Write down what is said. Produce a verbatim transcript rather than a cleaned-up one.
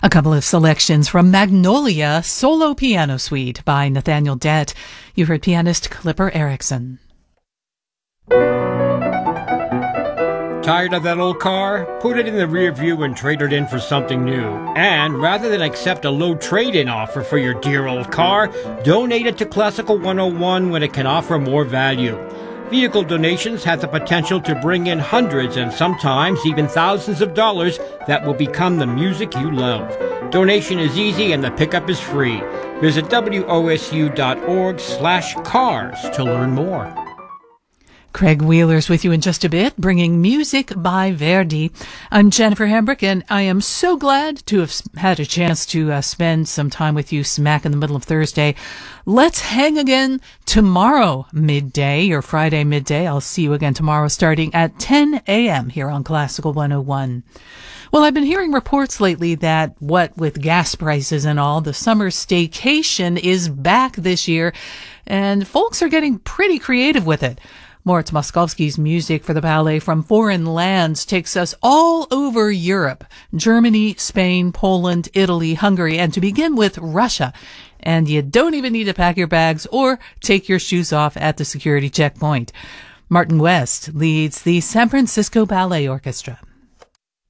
A couple of selections from Magnolia Solo Piano Suite by Nathaniel Dett. You heard pianist Clipper Erickson. Tired of that old car? Put it in the rear view and trade it in for something new. And rather than accept a low trade-in offer for your dear old car, donate it to Classical one oh one when it can offer more value. Vehicle donations have the potential to bring in hundreds and sometimes even thousands of dollars that will become the music you love. Donation is easy and the pickup is free. Visit W O S U dot org slash cars to learn more. Craig Wheeler's with you in just a bit, bringing music by Verdi. I'm Jennifer Hambrick, and I am so glad to have had a chance to uh, spend some time with you smack in the middle of Thursday. Let's hang again tomorrow midday, or Friday midday. I'll see you again tomorrow starting at ten a.m. here on Classical one oh one. Well, I've been hearing reports lately that, what with gas prices and all, the summer staycation is back this year, and folks are getting pretty creative with it. Moritz Moskowski's music for the ballet from foreign lands takes us all over Europe, Germany, Spain, Poland, Italy, Hungary, and to begin with, Russia. And you don't even need to pack your bags or take your shoes off at the security checkpoint. Martin West leads the San Francisco Ballet Orchestra.